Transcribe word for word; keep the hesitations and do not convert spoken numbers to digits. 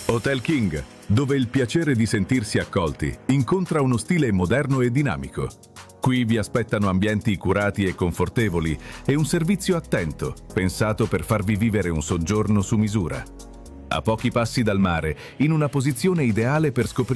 Hotel King, dove il piacere di sentirsi accolti incontra uno stile moderno e dinamico. Qui vi aspettano ambienti curati e confortevoli e un servizio attento, pensato per farvi vivere un soggiorno su misura. A pochi passi dal mare, in una posizione ideale per scoprire